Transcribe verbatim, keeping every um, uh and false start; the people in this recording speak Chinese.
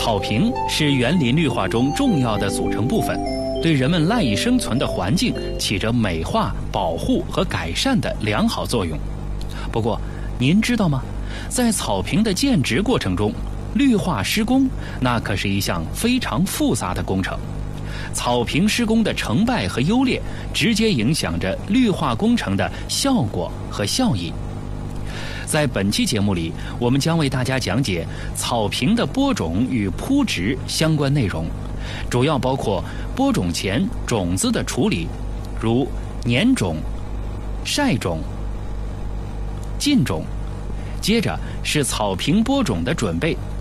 草坪是园林绿化中重要的组成部分，对人们赖以生存的环境起着美化、保护和改善的良好作用。不过，您知道吗？在草坪的建植过程中，绿化施工那可是一项非常复杂的工程。草坪施工的成败和优劣，直接影响着绿化工程的效果和效益。在本期节目里，我们将为大家讲解草坪的播种与铺植相关内容，主要包括播种前种子的处理，如碾种、晒种、浸种，接着是草坪播种的准备，